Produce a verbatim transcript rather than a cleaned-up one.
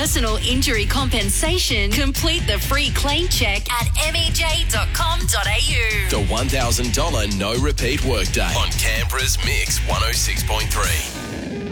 personal injury compensation, complete the free claim check at m e j dot com dot a u. The one thousand dollars no repeat workday on Canberra's Mix one oh six point three.